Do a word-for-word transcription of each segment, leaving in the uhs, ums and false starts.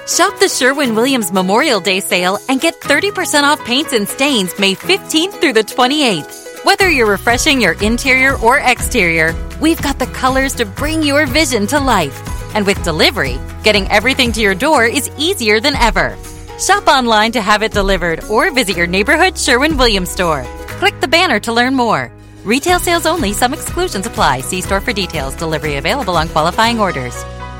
Shop the Sherwin-Williams Memorial Day sale and get thirty percent off paints and stains May fifteenth through the twenty-eighth. Whether you're refreshing your interior or exterior, we've got the colors to bring your vision to life. And with delivery, getting everything to your door is easier than ever. Shop online to have it delivered or visit your neighborhood Sherwin-Williams store. Click the banner to learn more. Retail sales only. Some exclusions apply. See store for details. Delivery available on qualifying orders.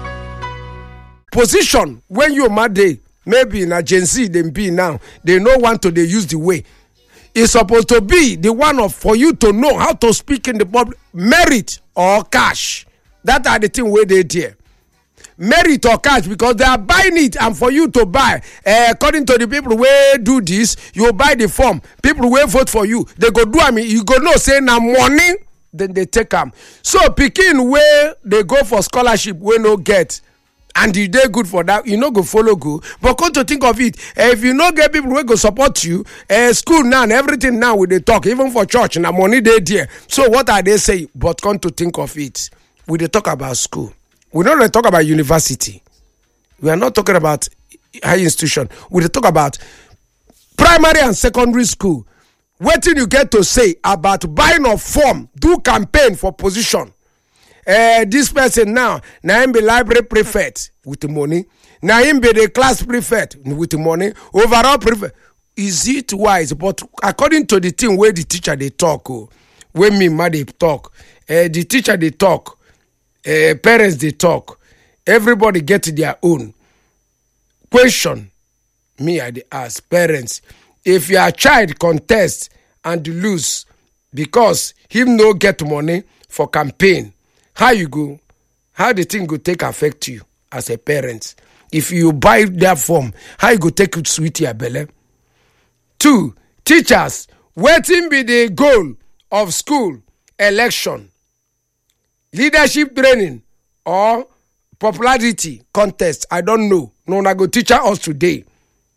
Position when you're mad day, maybe in agency they be now. They know want to they use the way. It's supposed to be the one of for you to know how to speak in the public. Merit or cash. That are the thing where they there. Merit or cash, because they are buying it, and for you to buy, uh, according to the people who do this, you buy the form. People who vote for you, they go do. I mean, you go no say now money, then they take them. So picking where they go for scholarship, we no get, and you they good for that, you no go follow go. But come to think of it, uh, if you no get people who go support you, uh, school now and everything now with they talk, even for church, now money they there. So what are they saying? But come to think of it, we they talk about school. We don't talk about university. We are not talking about high institution. We talk about primary and secondary school. What do you get to say about buying a form, do campaign for position? Uh, this person now, now him be library prefect with the money. Now him be the class prefect with the money. Overall prefect. Is it wise? But according to the thing where the teacher they talk, oh, when me ma they talk, uh, the teacher they talk. Uh, parents they talk, everybody get their own question. Me I dey ask parents, if your child contest and lose because him no get money for campaign, how you go? How the thing go take affect you as a parent? If you buy that form, how you go take it sweet your belly? Two, teachers, wetin be the goal of school election? Leadership training or popularity contest, I don't know. No one go teach us today.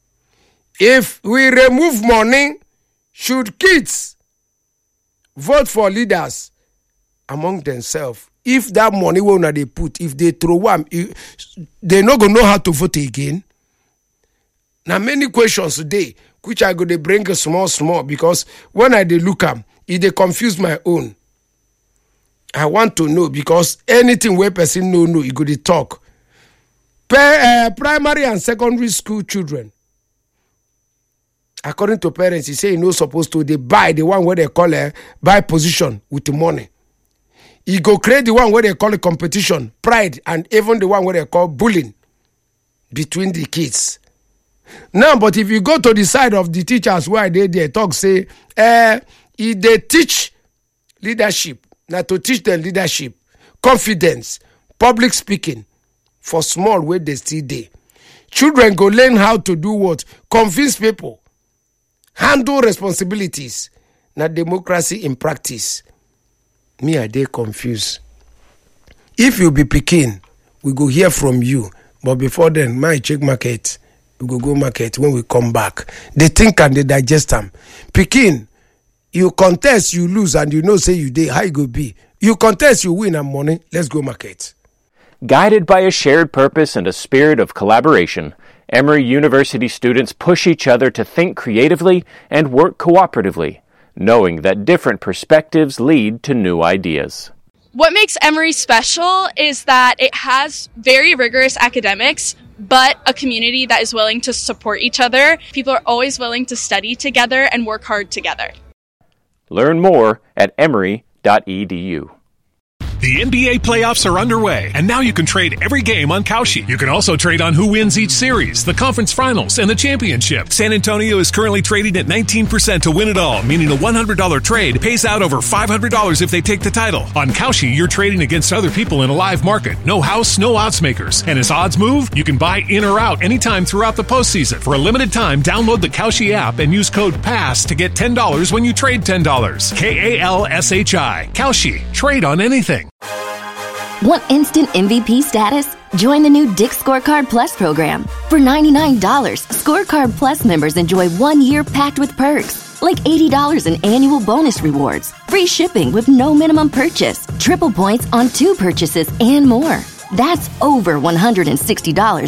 If we remove money, should kids vote for leaders among themselves? If that money will not they put, if they throw one, they not gonna know how to vote again. Now many questions today, which I go to bring a small, small, because when I they look at, it they confuse my own. I want to know, because anything where person no know, you go to talk. Per, uh, primary and secondary school children, according to parents, he say you know supposed to they buy the one where they call a buy position with the money. He go create the one where they call a competition, pride, and even the one where they call bullying between the kids. Now, but if you go to the side of the teachers where they they talk say, uh, if they teach leadership. Now to teach them leadership, confidence, public speaking, for small way they still dey. Children go learn how to do what? Convince people, handle responsibilities. Now democracy in practice. Me I dey confused. If you be pikin, we go hear from you. But before then, my check market. We go go market when we come back. They think and they digest them. Pikin. You contest, you lose, and you know say you dey. How you go be? You contest, you win, and money. Let's go market. Guided by a shared purpose and a spirit of collaboration, Emory University students push each other to think creatively and work cooperatively, knowing that different perspectives lead to new ideas. What makes Emory special is that it has very rigorous academics, but a community that is willing to support each other. People are always willing to study together and work hard together. Learn more at emory dot e d u. The N B A playoffs are underway, and now you can trade every game on Kalshi. You can also trade on who wins each series, the conference finals, and the championship. San Antonio is currently trading at nineteen percent to win it all, meaning a one hundred dollars trade pays out over five hundred dollars if they take the title. On Kalshi, you're trading against other people in a live market. No house, no odds makers. And as odds move, you can buy in or out anytime throughout the postseason. For a limited time, download the Kalshi app and use code PASS to get ten dollars when you trade ten dollars. K A L S H I. Kalshi. Trade on anything. Want instant M V P status? Join the new Dick's Scorecard Plus program. For ninety-nine dollars, Scorecard Plus members enjoy one year packed with perks, like eighty dollars in annual bonus rewards, free shipping with no minimum purchase, triple points on two purchases, and more. That's over one hundred sixty dollars